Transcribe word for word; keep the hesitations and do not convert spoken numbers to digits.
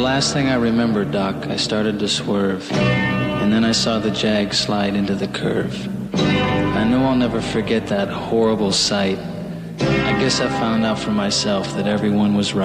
last thing I remember, Doc. I started to swerve, and then I saw the Jag slide into the curve. I know I'll never forget that horrible sight. I guess I found out for myself that everyone was right.